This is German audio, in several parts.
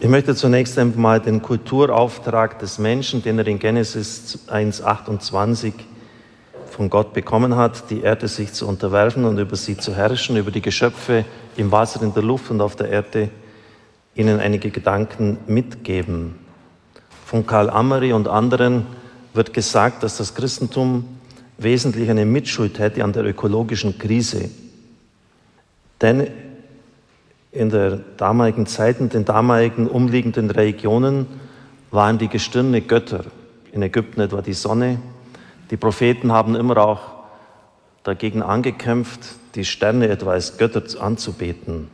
Ich möchte zunächst einmal den Kulturauftrag des Menschen, den er in Genesis 1,28 von Gott bekommen hat, die Erde sich zu unterwerfen und über sie zu herrschen, über die Geschöpfe im Wasser, in der Luft und auf der Erde, Ihnen einige Gedanken mitgeben. Von Karl Ameri und anderen wird gesagt, dass das Christentum wesentlich eine Mitschuld hätte an der ökologischen Krise. Denn in der damaligen Zeit, in den damaligen umliegenden Regionen waren die Gestirne Götter. In Ägypten etwa die Sonne. Die Propheten haben immer auch dagegen angekämpft, die Sterne etwa als Götter anzubeten.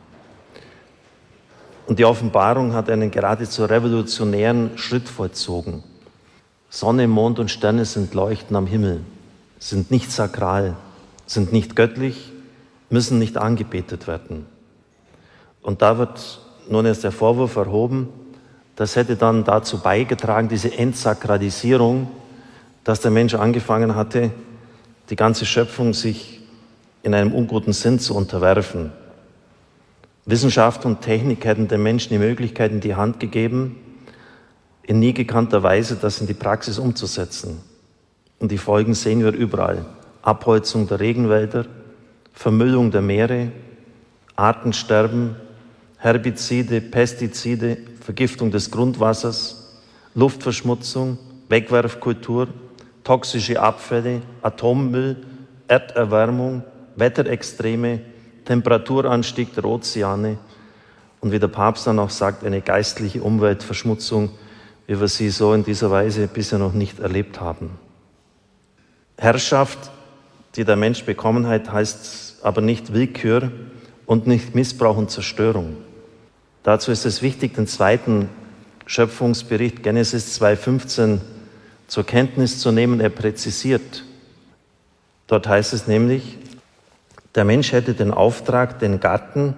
Und die Offenbarung hat einen geradezu revolutionären Schritt vollzogen. Sonne, Mond und Sterne sind Leuchten am Himmel, sind nicht sakral, sind nicht göttlich, müssen nicht angebetet werden. Und da wird nun erst der Vorwurf erhoben, das hätte dann dazu beigetragen, diese Entsakralisierung, dass der Mensch angefangen hatte, die ganze Schöpfung sich in einem unguten Sinn zu unterwerfen. Wissenschaft und Technik hätten dem Menschen die Möglichkeit in die Hand gegeben, in nie gekannter Weise das in die Praxis umzusetzen. Und die Folgen sehen wir überall. Abholzung der Regenwälder, Vermüllung der Meere, Artensterben, Herbizide, Pestizide, Vergiftung des Grundwassers, Luftverschmutzung, Wegwerfkultur, toxische Abfälle, Atommüll, Erderwärmung, Wetterextreme, Temperaturanstieg der Ozeane und wie der Papst dann auch sagt, eine geistliche Umweltverschmutzung, wie wir sie so in dieser Weise bisher noch nicht erlebt haben. Herrschaft, die der Mensch bekommen hat, heißt aber nicht Willkür und nicht Missbrauch und Zerstörung. Dazu ist es wichtig, den zweiten Schöpfungsbericht Genesis 2,15 zur Kenntnis zu nehmen. Er präzisiert. Dort heißt es nämlich, der Mensch hätte den Auftrag, den Garten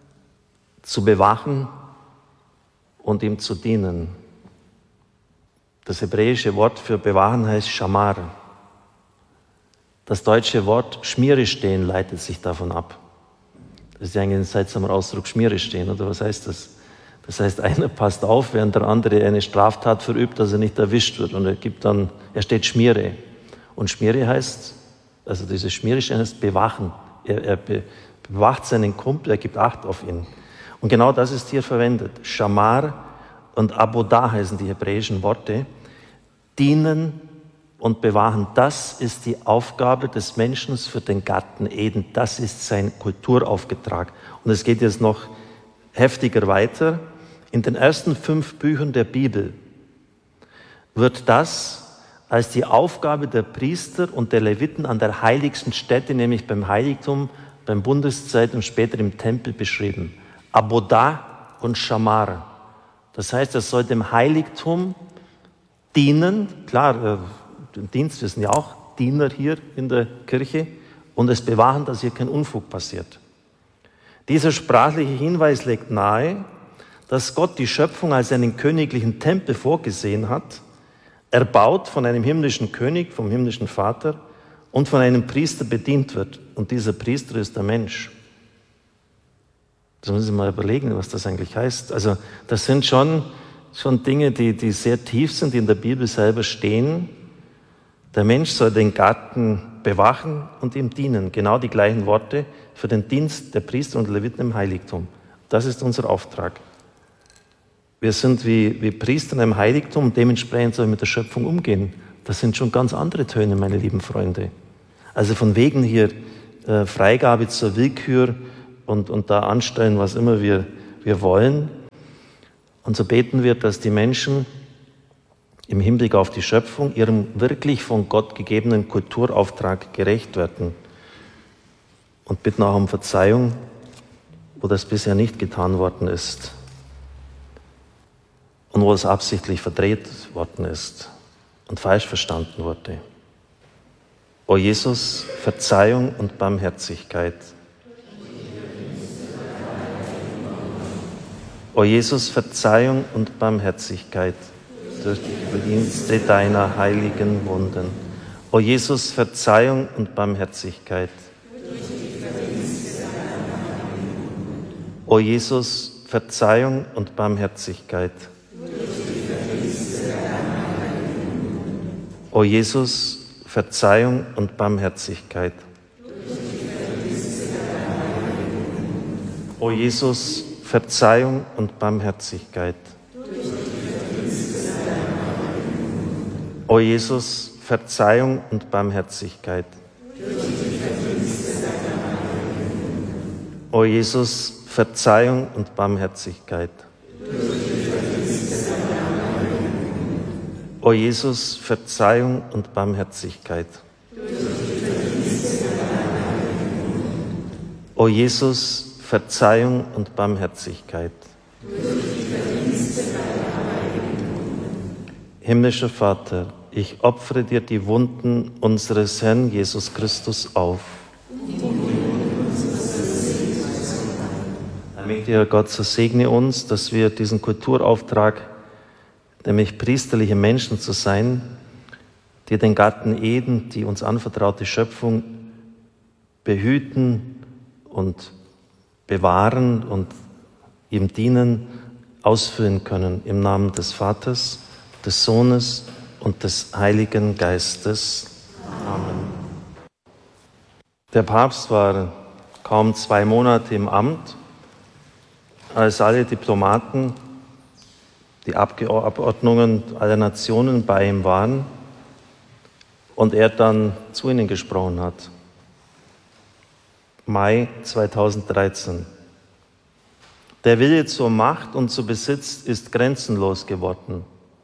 zu bewachen und ihm zu dienen. Das hebräische Wort für bewachen heißt Shamar. Das deutsche Wort Schmiere stehen leitet sich davon ab. Das ist ja eigentlich ein seltsamer Ausdruck, Schmiere stehen, oder was heißt das? Das heißt, einer passt auf, während der andere eine Straftat verübt, dass er nicht erwischt wird. Und er steht Schmiere. Und Schmiere heißt, also dieses Schmiere stehen heißt bewachen. Er bewacht seinen Kumpel, er gibt Acht auf ihn. Und genau das ist hier verwendet. Shamar und Abodah heißen die hebräischen Worte. Dienen und bewahren, das ist die Aufgabe des Menschen für den Garten Eden. Das ist sein Kulturauftrag. Und es geht jetzt noch heftiger weiter. In den ersten 5 Büchern der Bibel wird das als die Aufgabe der Priester und der Leviten an der heiligsten Stätte, nämlich beim Heiligtum, beim Bundeszelt und später im Tempel beschrieben. Abodah und Shamar. Das heißt, er soll dem Heiligtum dienen, klar, im Dienst, wir sind ja auch Diener hier in der Kirche, und es bewahren, dass hier kein Unfug passiert. Dieser sprachliche Hinweis legt nahe, dass Gott die Schöpfung als einen königlichen Tempel vorgesehen hat, erbaut von einem himmlischen König, vom himmlischen Vater, und von einem Priester bedient wird. Und dieser Priester ist der Mensch. Das müssen Sie mal überlegen, was das eigentlich heißt. Also das sind schon Dinge, die sehr tief sind, die in der Bibel selber stehen. Der Mensch soll den Garten bewachen und ihm dienen. Genau die gleichen Worte für den Dienst der Priester und Leviten im Heiligtum. Das ist unser Auftrag. Wir sind wie Priester in einem Heiligtum und dementsprechend sollen wir mit der Schöpfung umgehen. Das sind schon ganz andere Töne, meine lieben Freunde. Also von wegen hier Freigabe zur Willkür und da anstellen, was immer wir wollen. Und so beten wir, dass die Menschen im Hinblick auf die Schöpfung ihrem wirklich von Gott gegebenen Kulturauftrag gerecht werden. Und bitten auch um Verzeihung, wo das bisher nicht getan worden ist und wo es absichtlich verdreht worden ist und falsch verstanden wurde. O Jesus, Verzeihung und Barmherzigkeit. O Jesus, Verzeihung und Barmherzigkeit durch die Verdienste deiner heiligen Wunden. O Jesus, Verzeihung und Barmherzigkeit. O Jesus, Verzeihung und Barmherzigkeit. O Jesus, Verzeihung und Barmherzigkeit. O Jesus, Verzeihung und Barmherzigkeit. O Jesus, Verzeihung und Barmherzigkeit. O Jesus, Verzeihung und Barmherzigkeit. O Jesus, Verzeihung und Barmherzigkeit. O Jesus, Verzeihung und Barmherzigkeit. Himmlischer Vater, ich opfere dir die Wunden unseres Herrn Jesus Christus auf. Allmächtiger Gott, so segne uns, dass wir diesen Kulturauftrag, nämlich priesterliche Menschen zu sein, die den Garten Eden, die uns anvertraute Schöpfung, behüten und bewahren und ihm dienen, ausführen können. Im Namen des Vaters, des Sohnes und des Heiligen Geistes. Amen. Der Papst war kaum 2 Monate im Amt, als alle Diplomaten, die Abgeordneten aller Nationen bei ihm waren und er dann zu ihnen gesprochen hat. Mai 2013. Der Wille zur Macht und zu Besitz ist grenzenlos geworden.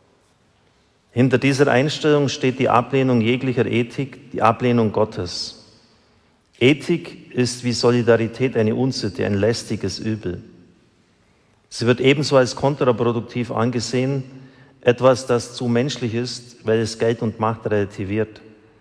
Hinter dieser Einstellung steht die Ablehnung jeglicher Ethik, die Ablehnung Gottes. Ethik ist wie Solidarität eine Unsitte, ein lästiges Übel. Sie wird ebenso als kontraproduktiv angesehen, etwas, das zu menschlich ist, weil es Geld und Macht relativiert.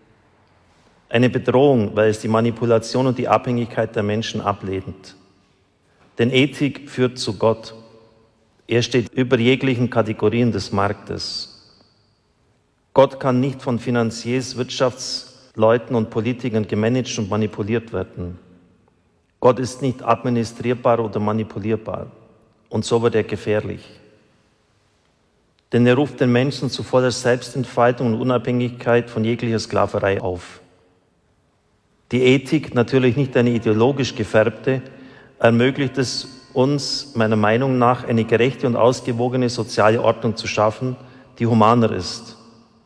Eine Bedrohung, weil es die Manipulation und die Abhängigkeit der Menschen ablehnt. Denn Ethik führt zu Gott. Er steht über jeglichen Kategorien des Marktes. Gott kann nicht von Finanziers, Wirtschaftsleuten und Politikern gemanagt und manipuliert werden. Gott ist nicht administrierbar oder manipulierbar. Und so wird er gefährlich. Denn er ruft den Menschen zu voller Selbstentfaltung und Unabhängigkeit von jeglicher Sklaverei auf. Die Ethik, natürlich nicht eine ideologisch gefärbte, ermöglicht es uns, meiner Meinung nach, eine gerechte und ausgewogene soziale Ordnung zu schaffen, die humaner ist.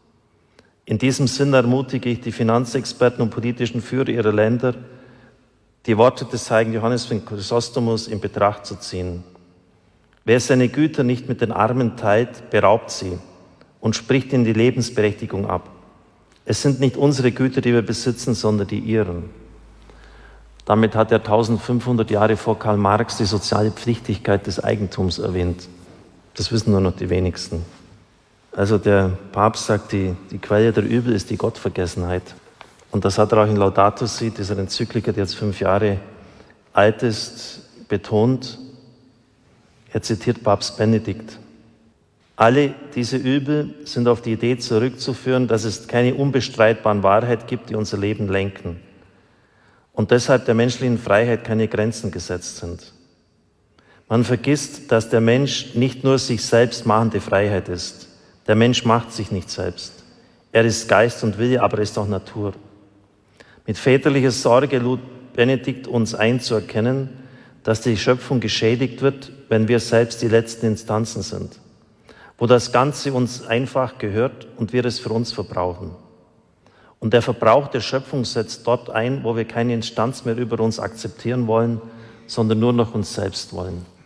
In diesem Sinn ermutige ich die Finanzexperten und politischen Führer ihrer Länder, die Worte des heiligen Johannes von Chrysostomus in Betracht zu ziehen. Wer seine Güter nicht mit den Armen teilt, beraubt sie und spricht ihnen die Lebensberechtigung ab. Es sind nicht unsere Güter, die wir besitzen, sondern die ihren. Damit hat er 1500 Jahre vor Karl Marx die soziale Pflichtigkeit des Eigentums erwähnt. Das wissen nur noch die wenigsten. Also der Papst sagt, die Quelle der Übel ist die Gottvergessenheit. Und das hat er auch in Laudato Si, dieser Enzyklika, die jetzt 5 Jahre alt ist, betont. Er zitiert Papst Benedikt. Alle diese Übel sind auf die Idee zurückzuführen, dass es keine unbestreitbaren Wahrheit gibt, die unser Leben lenken. Und deshalb der menschlichen Freiheit keine Grenzen gesetzt sind. Man vergisst, dass der Mensch nicht nur sich selbst machende Freiheit ist. Der Mensch macht sich nicht selbst. Er ist Geist und Wille, aber er ist auch Natur. Mit väterlicher Sorge lud Benedikt uns ein, zu erkennen, dass die Schöpfung geschädigt wird, wenn wir selbst die letzten Instanzen sind, wo das Ganze uns einfach gehört und wir es für uns verbrauchen. Und der Verbrauch der Schöpfung setzt dort ein, wo wir keine Instanz mehr über uns akzeptieren wollen, sondern nur noch uns selbst wollen.